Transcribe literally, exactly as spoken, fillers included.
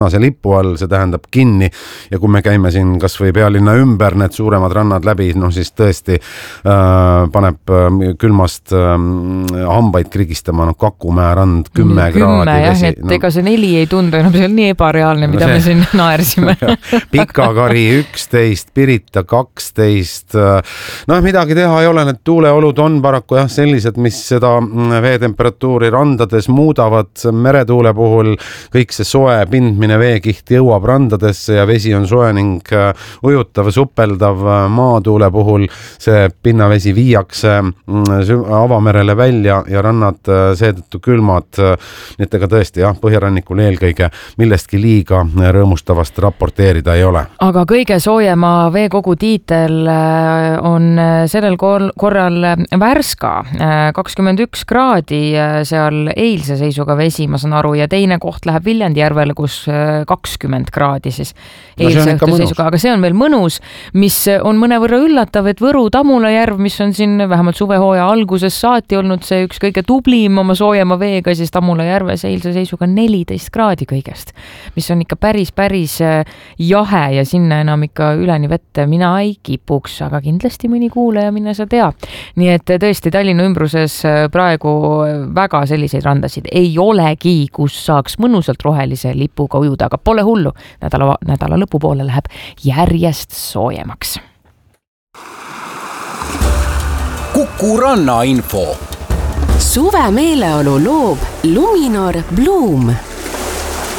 see lipu all, see tähendab kinni ja kui me käime siin kas või pealinna ümber need suuremad rannad läbi, noh siis tõesti äh, paneb äh, külmast äh, hambaid krigistama, noh Kakumäe rand kümme kraadi jah, vesi. et no. Ega see neli ei tundu enam, see on nii ebareaalne, mida no see... me siin naersime. Pikakari üksteist, Pirita kaksteist, noh midagi teha ei ole, need tuuleolud on paraku jah sellised, mis seda veetemperatuuri randades muudavad, meretuule puhul kõik see soe pindmine veekiht jõuab randadesse ja vesi on soe ning ujutav, supeldav. Maatuule puhul see pinnavesi viiakse avamerele välja ja rannad seetõttu külmad. Nii et ega tõesti jah, põhjarannikul eelkõige millestki liiga rõõmustavast raporteerida ei ole. Aga kõige soojema veekogu tiitel on sellel korral Värska, kakskümmend üks kraadi seal eilse seisuga vesi, ma saan aru, ja teine koht läheb Viljandi järvele, kus kakskümmend kraadi siis eilse õhtu seisuga, aga see on veel mõnus, mis on mõnevõrra üllatav, et Võru Tamula järv, mis on siin vähemalt suvehooja alguses saati olnud see üks kõige tublim oma soojema veega, siis Tamula järves eilse seisuga neliteist kraadi kõigest, mis on ikka päris, päris jahe ja sinna enam ikka üleni vette mina ei kipuks, aga kindlasti mõni kuulaja minna sa tea. Nii et tõesti Tallinna ümbruses praegu väga selliseid randasid ei olegi, kus saaks mõnusalt rohelise lipuga ujuda, aga pole hullu, nädala, nädala lõpupoole läheb järjest soojemaks. Kuku Ranna info. Suve meeleolu loob Luminor Bloom.